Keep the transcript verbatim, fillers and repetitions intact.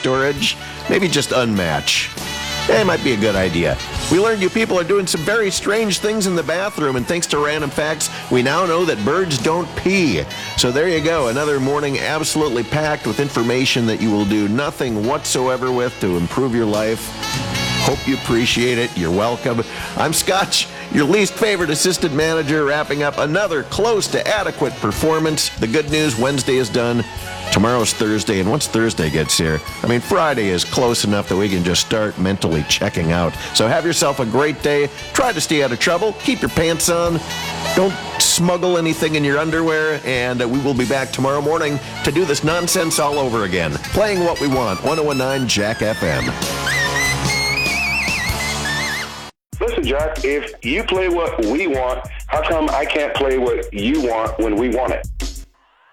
storage, maybe just unmatch. Eh, it might be a good idea. We learned you people are doing some very strange things in the bathroom, and thanks to Random Facts, we now know that birds don't pee. So there you go, another morning absolutely packed with information that you will do nothing whatsoever with to improve your life. Hope you appreciate it. You're welcome. I'm Scotch, your least favorite assistant manager, wrapping up another close to adequate performance. The good news, Wednesday is done. Tomorrow's Thursday, and once Thursday gets here, I mean, Friday is close enough that we can just start mentally checking out. So have yourself a great day. Try to stay out of trouble. Keep your pants on. Don't smuggle anything in your underwear, and we will be back tomorrow morning to do this nonsense all over again. Playing what we want, one oh one nine Jack F M. Listen, Jack, if you play what we want, how come I can't play what you want when we want it?